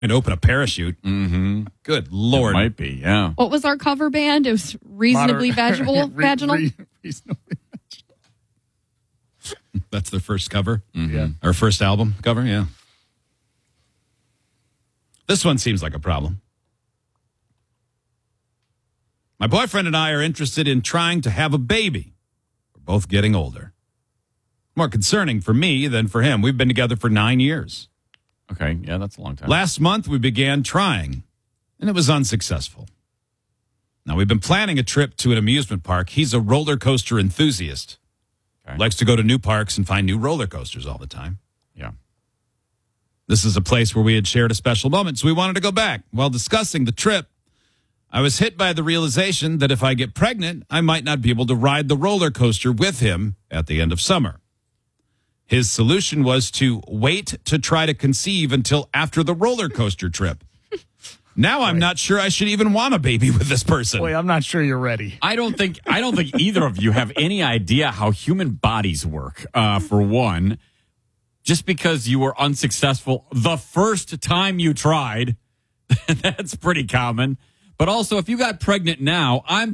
And open a parachute. Mm-hmm. Good Lord. It might be, yeah. What was our cover band? It was reasonably vaginal. Reasonably vaginal. That's their first cover? Mm-hmm. Yeah. Or first album cover? Yeah. This one seems like a problem. My boyfriend and I are interested in trying to have a baby. We're both getting older. More concerning for me than for him. We've been together for 9 years. Okay, yeah, that's a long time. Last month, we began trying, and it was unsuccessful. Now, we've been planning a trip to an amusement park. He's a roller coaster enthusiast. Okay. Likes to go to new parks and find new roller coasters all the time. Yeah. This is a place where we had shared a special moment, so we wanted to go back. While discussing the trip, I was hit by the realization that if I get pregnant, I might not be able to ride the roller coaster with him at the end of summer. His solution was to wait to try to conceive until after the roller coaster trip. Now I'm not sure I should even want a baby with this person. Boy, I'm not sure you're ready. I don't think either of you have any idea how human bodies work, for one. Just because you were unsuccessful the first time you tried, that's pretty common. But also, if you got pregnant now, I'm